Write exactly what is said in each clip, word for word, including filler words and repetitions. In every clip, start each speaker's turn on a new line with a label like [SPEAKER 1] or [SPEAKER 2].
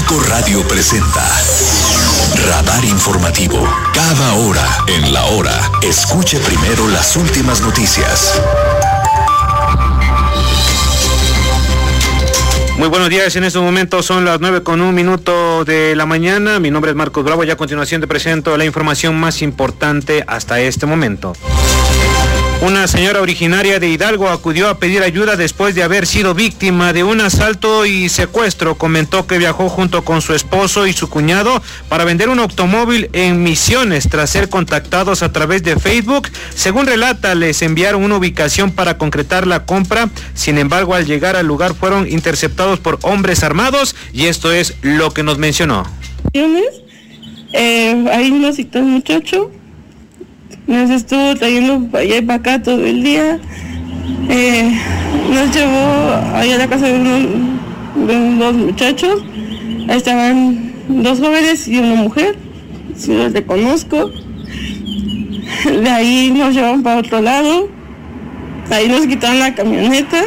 [SPEAKER 1] Cinco Radio presenta Radar Informativo. Cada hora en la hora, escuche primero las últimas noticias.
[SPEAKER 2] Muy buenos días, en estos momentos son las nueve con un minuto de la mañana. Mi nombre es Marcos Bravo y a continuación te presento la información más importante hasta este momento. Una señora originaria de Hidalgo acudió a pedir ayuda después de haber sido víctima de un asalto y secuestro. Comentó que viajó junto con su esposo y su cuñado para vender un automóvil en Misiones tras ser contactados a través de Facebook. Según relata, les enviaron una ubicación para concretar la compra. Sin embargo, al llegar al lugar fueron interceptados por hombres armados y esto es lo que nos mencionó.
[SPEAKER 3] Eh, ahí nos citó el muchacho. Nos estuvo trayendo para allá y para acá todo el día. Eh, nos llevó allá a la casa de, unos, de dos muchachos. Ahí estaban dos jóvenes y una mujer. Si los reconozco. De ahí nos llevaron para otro lado. Ahí nos quitaron la camioneta.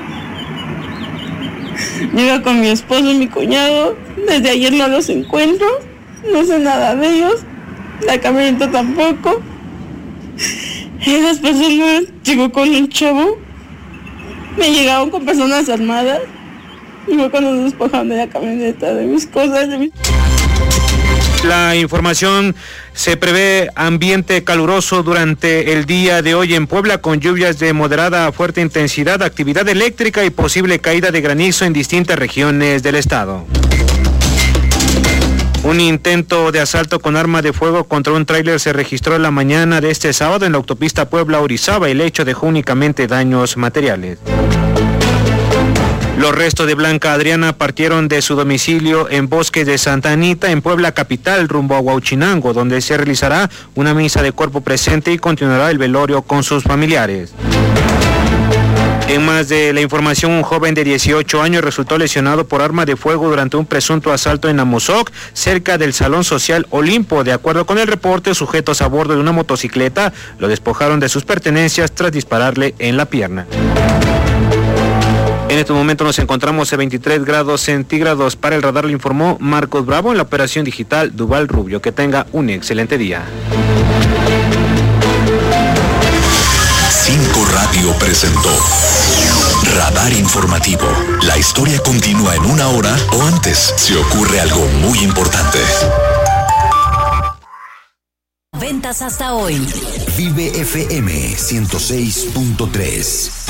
[SPEAKER 3] Yo iba con mi esposo y mi cuñado. Desde ayer no los encuentro. No sé nada de ellos. La camioneta tampoco. Esas personas llegó con un chavo, me llegaron con personas armadas y fue cuando nos despojaron de la camioneta, de mis cosas, de mis...
[SPEAKER 2] La información: se prevé ambiente caluroso durante el día de hoy en Puebla con lluvias de moderada a fuerte intensidad, actividad eléctrica y posible caída de granizo en distintas regiones del estado. Un intento de asalto con arma de fuego contra un tráiler se registró la mañana de este sábado en la autopista Puebla-Orizaba. El hecho dejó únicamente daños materiales. Los restos de Blanca Adriana partieron de su domicilio en Bosques de Santa Anita, en Puebla capital, rumbo a Huauchinango, donde se realizará una misa de cuerpo presente y continuará el velorio con sus familiares. En más de la información, un joven de dieciocho años resultó lesionado por arma de fuego durante un presunto asalto en Amozoc, cerca del Salón Social Olimpo. De acuerdo con el reporte, sujetos a bordo de una motocicleta lo despojaron de sus pertenencias tras dispararle en la pierna. En este momento nos encontramos a veintitrés grados centígrados. Para el radar le informó Marcos Bravo en la operación digital Duval Rubio. Que tenga un excelente día.
[SPEAKER 1] Cinco Radio presentó Radar Informativo. La historia continúa en una hora o antes si ocurre algo muy importante.
[SPEAKER 4] Ventas hasta hoy.
[SPEAKER 1] Vive F M ciento seis punto tres.